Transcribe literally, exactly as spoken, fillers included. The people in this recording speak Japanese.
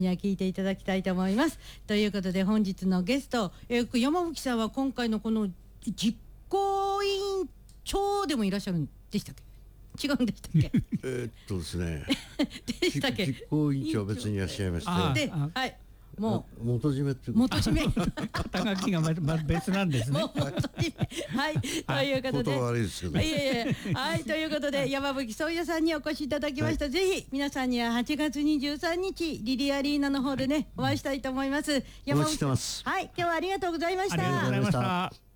には聞いていただきたいと思います。ということで本日のゲスト、えー、山吹さんは今回のこの実行委員長でもいらっしゃるんでしたっけ？違うんでしたっけ？ えっとですねでしたっけ？ 実行委員長は別にいらっしゃいましてで、はい、もう元締めっていう元締め肩書きがまま別なんですね。 もう元締めはい、ということで、 言葉悪いですけど、 いえいえ、はいということで山吹宗也さんにお越しいただきました、はい、ぜひ皆さんにははちがつにじゅうさんにちリリアリーナの方でね、はい、お会いしたいと思います。 山吹お待ちしてます。 はい、今日はありがとうございました。 ありがとうございました。